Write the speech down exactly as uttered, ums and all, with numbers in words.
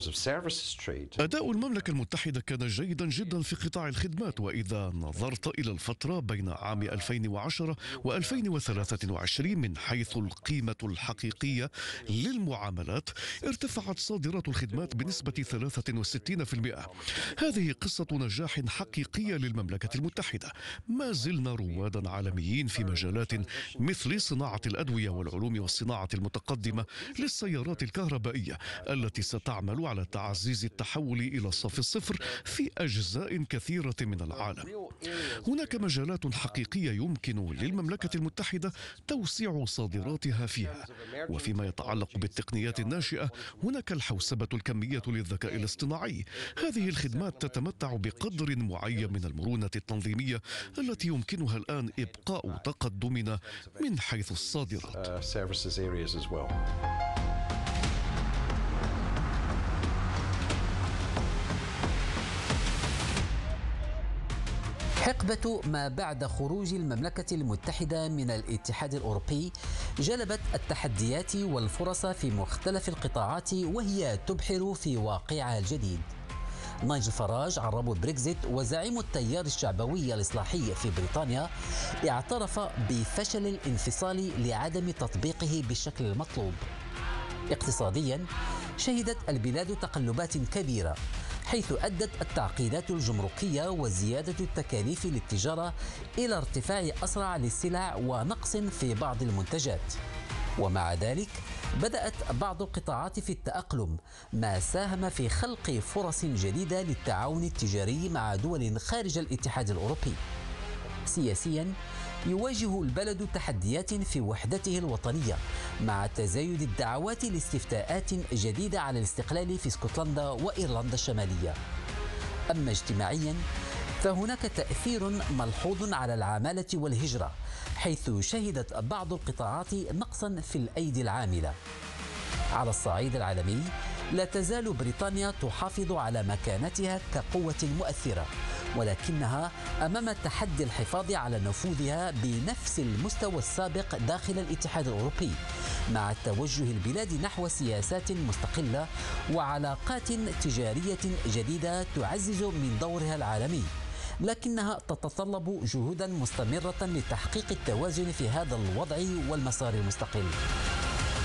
أداء المملكة المتحدة كان جيدا جدا في قطاع الخدمات، وإذا نظرت إلى الفترة بين عام ألفين وعشرة وألفين وثلاثة وعشرين من حيث القيمة الحقيقية للمعاملات، ارتفعت صادرات الخدمات بنسبة ثلاثة وستين بالمئة. هذه قصة نجاح حقيقية للمملكة المتحدة. ما زلنا رواد عالميين في مجالات مثل صناعة الأدوية والعلوم والصناعة المتقدمة للسيارات الكهربائية التي ستعمل على تعزيز التحول إلى الصف الصفر في أجزاء كثيرة من العالم. هناك مجالات حقيقية يمكن للمملكة المتحدة توسيع صادراتها فيها، وفيما يتعلق بالتقنيات الناشئة هناك الحوسبة الكمية للذكاء الاصطناعي. هذه الخدمات تتمتع بقدر معين من المرونة التنظيمية التي يمكنها الآن إبقاء تقدمنا من حيث الصادرات. حقبة ما بعد خروج المملكة المتحدة من الاتحاد الأوروبي جلبت التحديات والفرص في مختلف القطاعات، وهي تبحر في واقعها الجديد. نايجل فراج عرب بريكزيت وزعيم التيار الشعبوي الإصلاحي في بريطانيا اعترف بفشل الانفصال لعدم تطبيقه بالشكل المطلوب. اقتصاديا شهدت البلاد تقلبات كبيرة، حيث أدت التعقيدات الجمركية وزيادة التكاليف للتجارة إلى ارتفاع أسرع للسلع ونقص في بعض المنتجات. ومع ذلك بدأت بعض القطاعات في التأقلم، ما ساهم في خلق فرص جديدة للتعاون التجاري مع دول خارج الاتحاد الأوروبي. سياسيا يواجه البلد تحديات في وحدته الوطنية مع تزايد الدعوات لاستفتاءات جديدة على الاستقلال في اسكتلندا وإيرلندا الشمالية. أما اجتماعيا فهناك تأثير ملحوظ على العمالة والهجرة، حيث شهدت بعض القطاعات نقصا في الأيدي العاملة. على الصعيد العالمي لا تزال بريطانيا تحافظ على مكانتها كقوة مؤثرة، ولكنها أمام تحدي الحفاظ على نفوذها بنفس المستوى السابق داخل الاتحاد الأوروبي، مع توجه البلاد نحو سياسات مستقلة وعلاقات تجارية جديدة تعزز من دورها العالمي، لكنها تتطلب جهودا مستمرة لتحقيق التوازن في هذا الوضع والمسار المستقل.